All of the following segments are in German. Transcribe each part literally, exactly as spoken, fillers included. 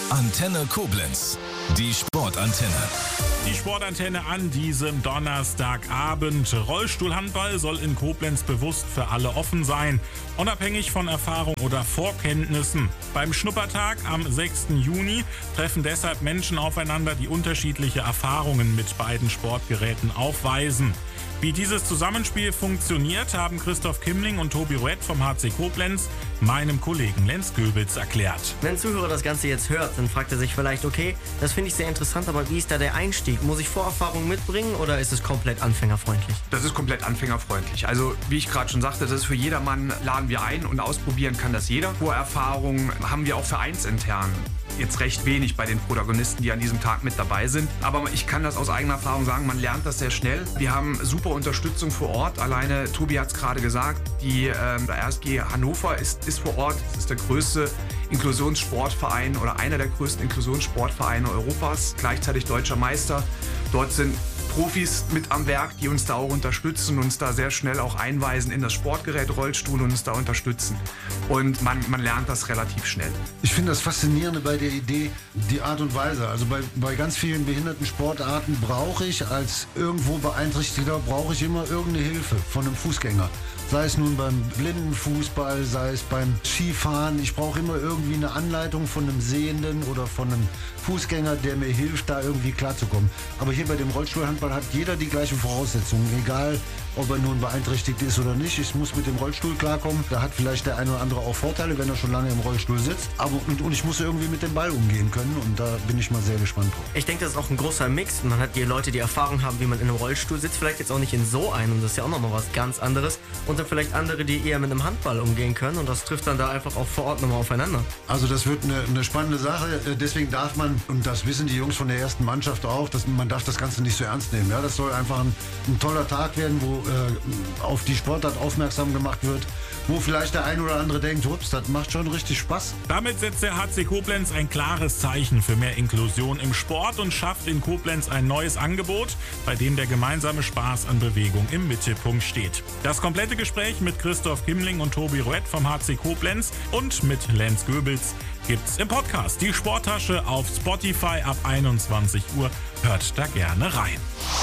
Antenne Koblenz, die Sportantenne. Die Sportantenne an diesem Donnerstagabend. Rollstuhlhandball soll in Koblenz bewusst für alle offen sein, unabhängig von Erfahrung oder Vorkenntnissen. Beim Schnuppertag am sechsten Juni treffen deshalb Menschen aufeinander, die unterschiedliche Erfahrungen mit beiden Sportgeräten aufweisen. Wie dieses Zusammenspiel funktioniert, haben Christoph Kimmling und Tobi Rouet vom H C Koblenz meinem Kollegen Lenz Göbels erklärt. Wenn ein Zuhörer das Ganze jetzt hört, dann fragt er sich vielleicht, okay, das finde ich sehr interessant, aber wie ist da der Einstieg? Muss ich Vorerfahrung mitbringen oder ist es komplett anfängerfreundlich? Das ist komplett anfängerfreundlich. Also wie ich gerade schon sagte, das ist für jedermann, laden wir ein und ausprobieren kann das jeder. Vorerfahrung haben wir auch vereinsintern. Jetzt recht wenig bei den Protagonisten, die an diesem Tag mit dabei sind. Aber ich kann das aus eigener Erfahrung sagen, man lernt das sehr schnell. Wir haben super Unterstützung vor Ort. Alleine, Tobi hat es gerade gesagt, die äh, R S G Hannover ist, ist vor Ort. Das ist der größte Inklusionssportverein oder einer der größten Inklusionssportvereine Europas. Gleichzeitig deutscher Meister. Dort sind Profis mit am Werk, die uns da auch unterstützen, uns da sehr schnell auch einweisen in das Sportgerät Rollstuhl und uns da unterstützen. Und man, man lernt das relativ schnell. Ich finde das Faszinierende bei der Idee, die Art und Weise. Also bei, bei ganz vielen behinderten Sportarten brauche ich als irgendwo Beeinträchtigter, brauche ich immer irgendeine Hilfe von einem Fußgänger. Sei es nun beim Blindenfußball, sei es beim Skifahren. Ich brauche immer irgendwie eine Anleitung von einem Sehenden oder von einem Fußgänger, der mir hilft, da irgendwie klarzukommen. Aber hier bei dem Rollstuhlhandball hat jeder die gleichen Voraussetzungen, egal ob er nun beeinträchtigt ist oder nicht. Ich muss mit dem Rollstuhl klarkommen. Da hat vielleicht der eine oder andere auch Vorteile, wenn er schon lange im Rollstuhl sitzt. Aber und, und ich muss irgendwie mit dem Ball umgehen können und da bin ich mal sehr gespannt drauf. Ich denke, das ist auch ein großer Mix. Man hat die Leute, die Erfahrung haben, wie man in einem Rollstuhl sitzt, vielleicht jetzt auch nicht in so einem, und das ist ja auch nochmal was ganz anderes. Und dann vielleicht andere, die eher mit einem Handball umgehen können und das trifft dann da einfach auch vor Ort nochmal aufeinander. Also das wird eine, eine spannende Sache. Deswegen darf man, und das wissen die Jungs von der ersten Mannschaft auch, dass man darf das Ganze nicht so ernst nehmen. Ja, das soll einfach ein, ein toller Tag werden, wo äh, auf die Sportart aufmerksam gemacht wird, wo vielleicht der ein oder andere denkt, ups, das macht schon richtig Spaß. Damit setzt der H C Koblenz ein klares Zeichen für mehr Inklusion im Sport und schafft in Koblenz ein neues Angebot, bei dem der gemeinsame Spaß an Bewegung im Mittelpunkt steht. Das komplette Gespräch mit Christoph Kimmling und Tobi Rouet vom H C Koblenz und mit Lenz Göbels gibt's im Podcast. Die Sporttasche auf Spotify ab einundzwanzig Uhr. Hört da gerne rein.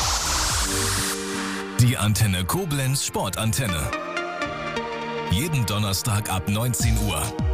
Die Antenne Koblenz Sportantenne. Jeden Donnerstag ab neunzehn Uhr.